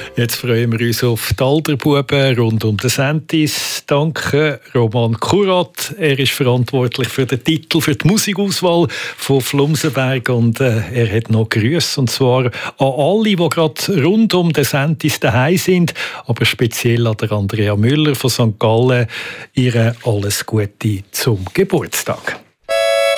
Jetzt freuen wir uns auf die Alderbuben rund um den Sentis. Danke Roman Kurat. Er ist verantwortlich für den Titel, für die Musikauswahl von Flumsenberg und er hat noch Grüße, und zwar an alle, die gerade rund um den Sentis daheim sind, aber speziell an der Andrea Müller von St. Gallen. Ihr alles Gute zum Geburtstag.